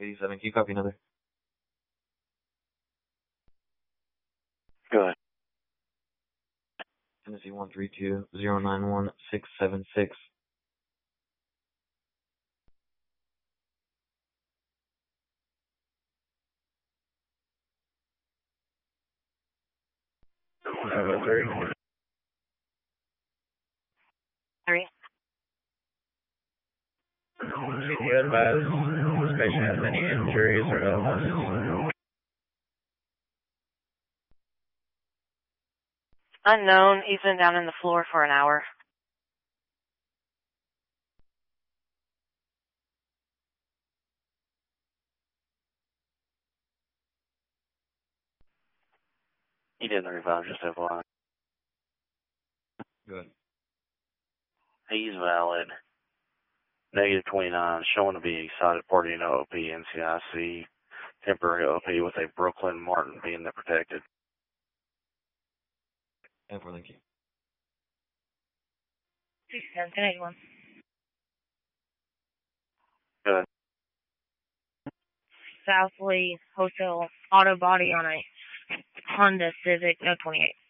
87, can you copy another? Go ahead. Tennessee 132-091-676. Three. Did you advise this patient has any injuries or illness? Unknown. He's been down on the floor for an hour. He didn't revive, just FYI. Good. He's valid. Negative 29, showing to be excited party in OOP, NCIC, temporary OOP with a Brooklyn Martin being the protected. And for thank you. 1081. Good. South Lee Hotel auto body on a Honda Civic, no 28.